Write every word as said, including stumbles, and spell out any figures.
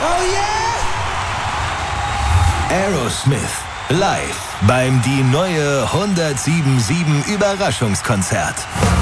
Oh yeah! Aerosmith live beim Die Neue hundertsieben Komma sieben Überraschungskonzert.